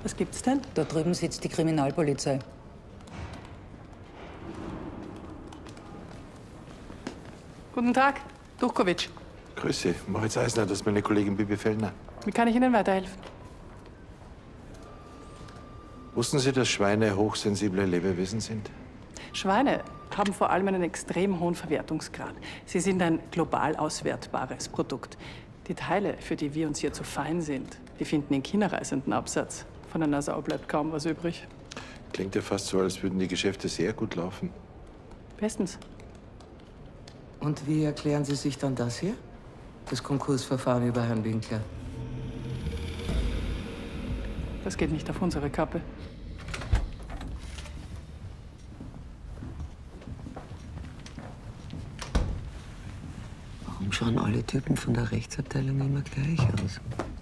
Was gibt's denn? Da drüben sitzt die Kriminalpolizei. Guten Tag, Duchkowitsch. Grüße, Moritz Eisner, das ist meine Kollegin Bibi Fellner. Wie kann ich Ihnen weiterhelfen? Wussten Sie, dass Schweine hochsensible Lebewesen sind? Schweine haben vor allem einen extrem hohen Verwertungsgrad. Sie sind ein global auswertbares Produkt. Die Teile, für die wir uns hier zu fein sind, die finden in China reißenden Absatz. Von einer Sau bleibt kaum was übrig. Klingt ja fast so, als würden die Geschäfte sehr gut laufen. Bestens. Und wie erklären Sie sich dann das hier? Das Konkursverfahren über Herrn Winkler? Das geht nicht auf unsere Kappe. Warum schauen alle Typen von der Rechtsabteilung immer gleich aus?